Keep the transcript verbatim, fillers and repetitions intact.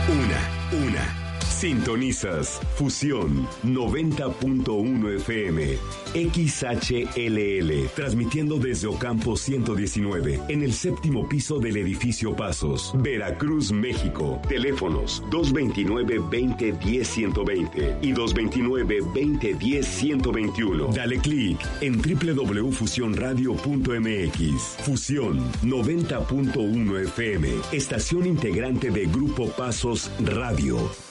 Una, una. Sintonizas Fusión noventa punto uno F M, X H L L, transmitiendo desde Ocampo ciento diecinueve, en el séptimo piso del edificio Pasos, Veracruz, México. Teléfonos dos veintinueve, veinte, diez, ciento veinte y dos veintinueve, veinte, diez, ciento veintiuno. Dale clic en doble u doble u doble u punto fusión radio punto m x. Fusión noventa punto uno F M, estación integrante de Grupo Pasos Radio.